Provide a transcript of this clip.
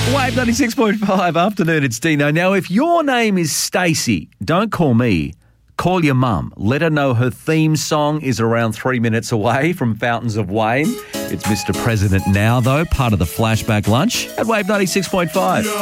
Wave 96.5 afternoon, it's Dino. Now, if your name is Stacey, don't call me. Call your mum. Let her know her theme song is around 3 minutes away from Fountains of Wayne. It's Mr. President now, though, part of the flashback lunch at Wave 96.5.